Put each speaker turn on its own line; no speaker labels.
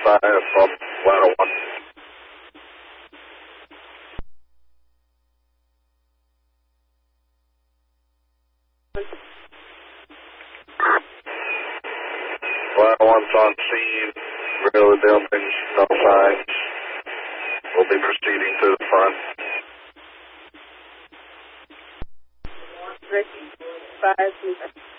5 from ladder 1. Ladder 1's on scene, rear of the building, no signs. We'll be proceeding to the front.
5.